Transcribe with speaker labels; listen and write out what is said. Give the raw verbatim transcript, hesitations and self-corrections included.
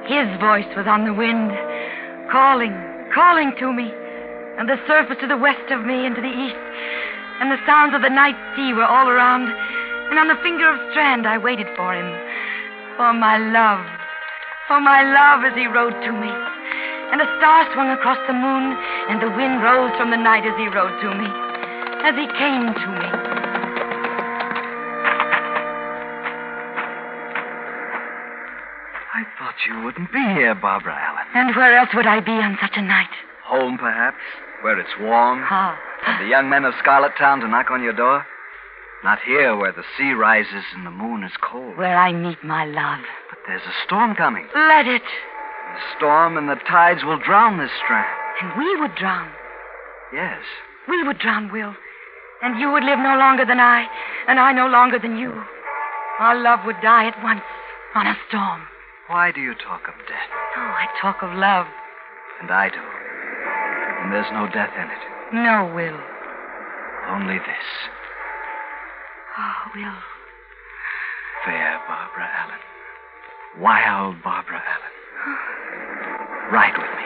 Speaker 1: His voice was on the wind, calling, calling to me, and the surf was to the west of me and to the east, and the sounds of the night sea were all around, and on the finger of strand I waited for him, for my love, for my love as he rode to me. And a star swung across the moon, and the wind rose from the night as he rode to me, as he came to me.
Speaker 2: I thought you wouldn't be here, Barbara Allen.
Speaker 1: And where else would I be on such a night?
Speaker 2: Home, perhaps, where it's warm.
Speaker 1: Ah.
Speaker 2: And the young men of Scarlet Town to knock on your door. Not here, where the sea rises and the moon is cold.
Speaker 1: Where I meet my love.
Speaker 2: But there's a storm coming.
Speaker 1: Let it.
Speaker 2: The storm and the tides will drown this strand.
Speaker 1: And we would drown.
Speaker 2: Yes.
Speaker 1: We would drown, Will. And you would live no longer than I, and I no longer than you. Our love would die at once on a storm.
Speaker 2: Why do you talk of death?
Speaker 1: Oh, I talk of love.
Speaker 2: And I do. And there's no death in it.
Speaker 1: No, Will.
Speaker 2: Only this.
Speaker 1: Oh, Will.
Speaker 2: Fair Barbara Allen. Wild Barbara Allen. Ride with me.